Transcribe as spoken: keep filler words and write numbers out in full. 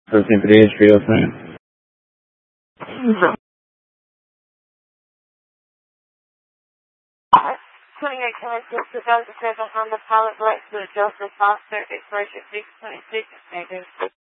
Eu sempre respiro assim. twenty-eight twenty-six to Joseph seven on the pilot Black Blue Joseph Foster, expression six twenty-six, negative.